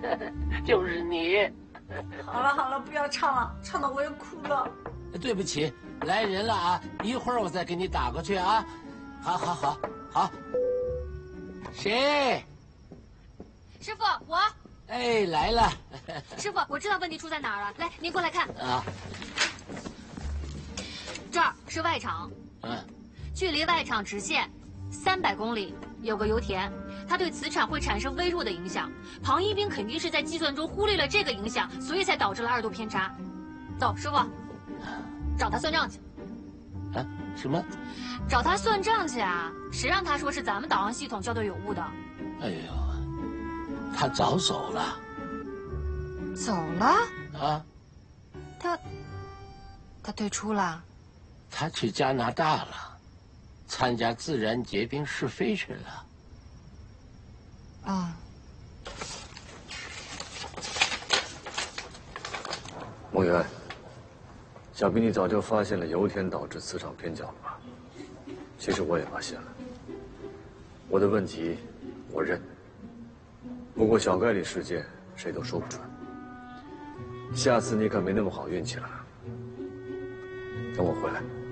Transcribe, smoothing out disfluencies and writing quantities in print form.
就是你。 好了好了，不要唱了，唱的我也哭了。 对不起，来人了啊！一会儿我再给你打过去啊。好。谁？ 师傅，我。 哎，来了。 师傅，我知道问题出在哪儿了。来，您过来看。 啊。 这儿是外场。距离外场直线300公里有个油田，它对磁场会产生微弱的影响。庞一兵肯定是在计算中忽略了这个影响，所以才导致了2度偏差。走，师傅，找他算账去。 啊？什么？ 找他算账去啊？谁让他说是咱们导航系统校对有误的？ 哎呦，他早走了。 走了？ 啊？ 他退出了？ 他去加拿大了，参加自然结冰试飞去了。 啊。 梦圆，想必你早就发现了油田导致磁场偏角了吧？其实我也发现了。我的问题，我认。不过小概率事件，谁都说不准。下次你可没那么好运气了。等我回来。